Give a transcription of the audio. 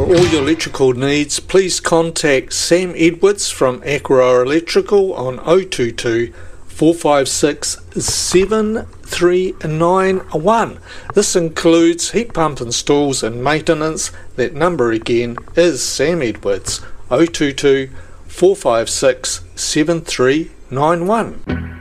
all your electrical needs, please contact Sam Edwards from Aqua Electrical on 022 456 7391. This includes heat pump installs and maintenance. That number again is Sam Edwards, 022 456 7391.